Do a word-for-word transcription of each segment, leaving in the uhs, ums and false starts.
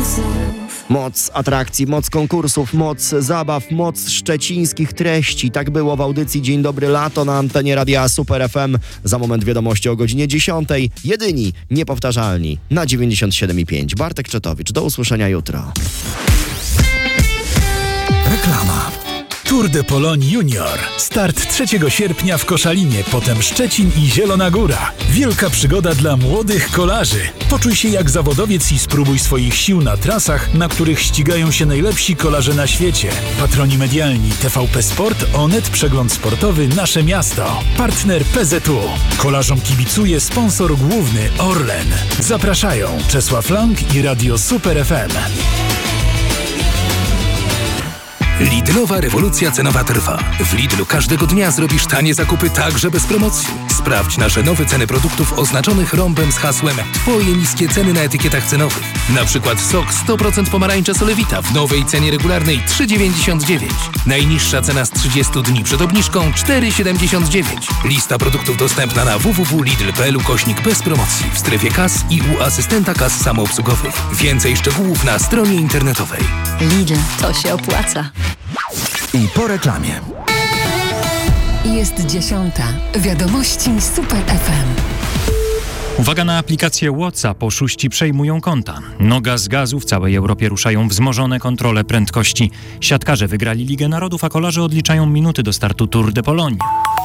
Moc atrakcji, moc konkursów, moc zabaw, moc szczecińskich treści. Tak było w audycji Dzień Dobry Lato na antenie Radia Super F M. Za moment wiadomości o godzinie dziesiątej. Jedyni, niepowtarzalni na dziewięćdziesiąt siedem i pięć. Bartek Czetowicz. Do usłyszenia jutro. Reklama. Tour de Pologne Junior. Start trzeciego sierpnia w Koszalinie, potem Szczecin i Zielona Góra. Wielka przygoda dla młodych kolarzy. Poczuj się jak zawodowiec i spróbuj swoich sił na trasach, na których ścigają się najlepsi kolarze na świecie. Patroni medialni T V P Sport, Onet, Przegląd Sportowy, Nasze Miasto. Partner P Z U. Kolarzom kibicuje sponsor główny Orlen. Zapraszają Czesław Lang i Radio Super F M. Lidlowa rewolucja cenowa trwa. W Lidlu każdego dnia zrobisz tanie zakupy także bez promocji. Sprawdź nasze nowe ceny produktów oznaczonych rąbem z hasłem Twoje niskie ceny na etykietach cenowych. Na przykład sok sto procent pomarańcza Solewita w nowej cenie regularnej trzy dziewięćdziesiąt dziewięć. Najniższa cena z trzydziestu dni przed obniżką cztery siedemdziesiąt dziewięć. Lista produktów dostępna na w w w kropka lidl kropka p l ukośnik bez promocji w strefie kas i u asystenta kas samoobsługowych. Więcej szczegółów na stronie internetowej. Lidl, to się opłaca. I po reklamie. Jest dziesiąta. Wiadomości Super F M. Uwaga na aplikację WhatsApp. Oszuści przejmują konta. Noga z gazu. W całej Europie ruszają wzmożone kontrole prędkości. Siatkarze wygrali Ligę Narodów, a kolarze odliczają minuty do startu Tour de Pologne.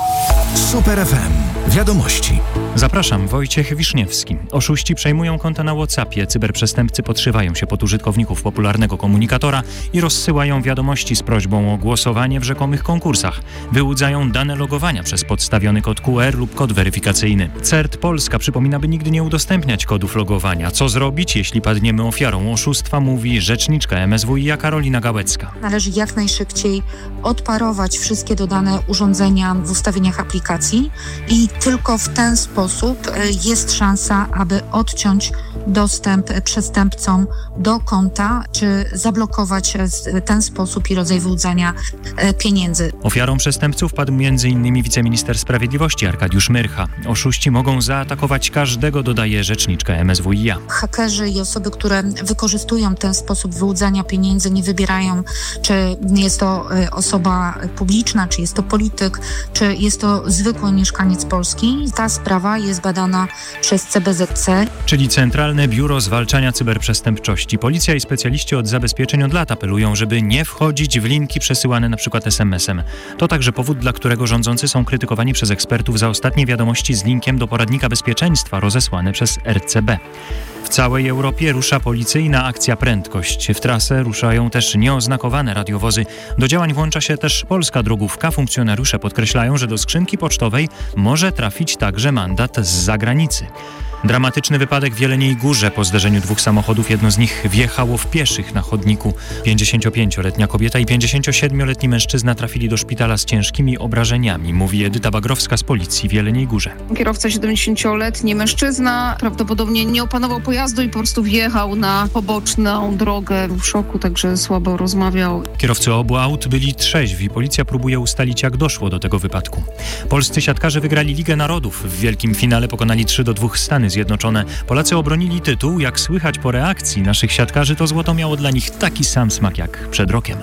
Super F M. Wiadomości. Zapraszam, Wojciech Wiszniewski. Oszuści przejmują konta na WhatsAppie. Cyberprzestępcy podszywają się pod użytkowników popularnego komunikatora i rozsyłają wiadomości z prośbą o głosowanie w rzekomych konkursach. Wyłudzają dane logowania przez podstawiony kod Q R lub kod weryfikacyjny. C E R T Polska przypomina, by nigdy nie udostępniać kodów logowania. Co zrobić, jeśli padniemy ofiarą oszustwa, mówi rzeczniczka M S W i A Karolina Gałecka. Należy jak najszybciej odparować wszystkie dodane urządzenia w ustawieniach aplikacji i tylko w ten sposób jest szansa, aby odciąć dostęp przestępcom do konta, czy zablokować ten sposób i rodzaj wyłudzania pieniędzy. Ofiarą przestępców padł między innymi wiceminister sprawiedliwości Arkadiusz Myrcha. Oszuści mogą zaatakować każdego, dodaje rzeczniczka M S W i A. Hakerzy i osoby, które wykorzystują ten sposób wyłudzania pieniędzy, nie wybierają, czy jest to osoba publiczna, czy jest to polityk, czy jest to zwykły mieszkaniec Polski. Ta sprawa jest badana przez C B Z C. Czyli Centralne Biuro Zwalczania Cyberprzestępczości. Policja i specjaliści od zabezpieczeń od lat apelują, żeby nie wchodzić w linki przesyłane na przykład es em esem. To także powód, dla którego rządzący są krytykowani przez ekspertów za ostatnie wiadomości z linkiem do poradnika bezpieczeństwa rozesłane przez R C B. W całej Europie rusza policyjna akcja Prędkość. W trasę ruszają też nieoznakowane radiowozy. Do działań włącza się też polska drogówka. Funkcjonariusze podkreślają, że do skrzynki pocztowej może trafić także mandat z zagranicy. Dramatyczny wypadek w Jeleniej Górze. Po zderzeniu dwóch samochodów jedno z nich wjechało w pieszych na chodniku. pięćdziesięciopięcioletnia kobieta i pięćdziesięciosiedmioletni mężczyzna trafili do szpitala z ciężkimi obrażeniami, mówi Edyta Bagrowska z policji w Jeleniej Górze. Kierowca siedemdziesięcioletni mężczyzna prawdopodobnie nie opanował pojazdu i po prostu wjechał na poboczną drogę. W szoku, także słabo rozmawiał. Kierowcy obu aut byli trzeźwi. Policja próbuje ustalić, jak doszło do tego wypadku. Polscy siatkarze wygrali Ligę Narodów. W wielkim finale pokonali trzy do dwóch Stany Zjednoczone. Polacy obronili tytuł. Jak słychać po reakcji naszych siatkarzy, to złoto miało dla nich taki sam smak jak przed rokiem.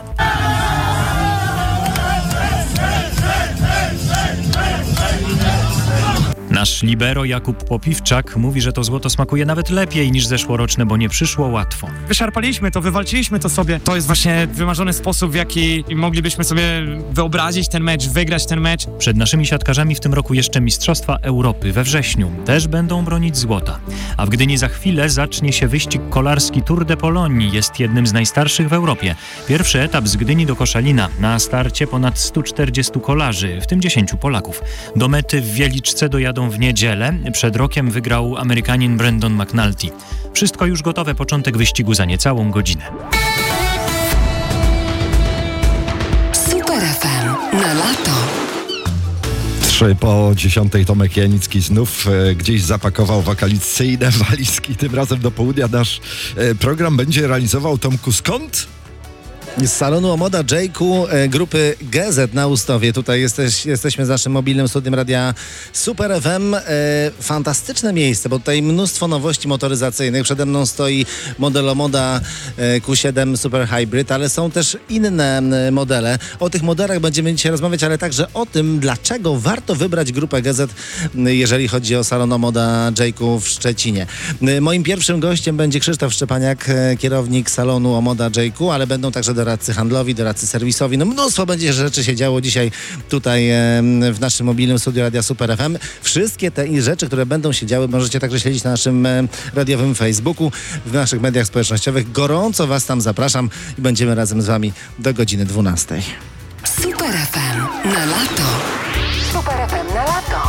Nasz libero Jakub Popiwczak mówi, że to złoto smakuje nawet lepiej niż zeszłoroczne, bo nie przyszło łatwo. Wyszarpaliśmy to, wywalczyliśmy to sobie. To jest właśnie wymarzony sposób, w jaki moglibyśmy sobie wyobrazić ten mecz, wygrać ten mecz. Przed naszymi siatkarzami w tym roku jeszcze Mistrzostwa Europy we wrześniu. Też będą bronić złota. A w Gdyni za chwilę zacznie się wyścig kolarski Tour de Pologne. Jest jednym z najstarszych w Europie. Pierwszy etap z Gdyni do Koszalina. Na starcie ponad stu czterdziestu kolarzy, w tym dziesięciu Polaków. Do mety w Wieliczce dojadą w niedzielę. Przed rokiem wygrał Amerykanin Brandon McNulty. Wszystko już gotowe, początek wyścigu za niecałą godzinę. Super F M na lato. Trzy po dziesiątej Tomek Janicki znów e, gdzieś zapakował wakacyjne walizki. Tym razem do południa nasz e, program będzie realizował. Tomku, skąd? Z salonu Omoda J-ku e, grupy G Z na Ustowie. Tutaj jesteś, jesteśmy z naszym mobilnym studiem radia Super F M. E, fantastyczne miejsce, bo tutaj mnóstwo nowości motoryzacyjnych. Przede mną stoi model Omoda e, Q siedem Super Hybrid, ale są też inne e, modele. O tych modelach będziemy dzisiaj rozmawiać, ale także o tym, dlaczego warto wybrać grupę G Z, e, jeżeli chodzi o salon Omoda J-ku w Szczecinie. E, moim pierwszym gościem będzie Krzysztof Szczepaniak, e, kierownik salonu Omoda J-ku, ale będą także doradcy handlowi, doradcy serwisowi. No mnóstwo będzie rzeczy się działo dzisiaj tutaj e, w naszym mobilnym studiu Radia Super F M. Wszystkie te rzeczy, które będą się działy, możecie także śledzić na naszym e, radiowym Facebooku, w naszych mediach społecznościowych. Gorąco Was tam zapraszam i będziemy razem z Wami do godziny dwunastej. Super F M na lato. Super F M na lato.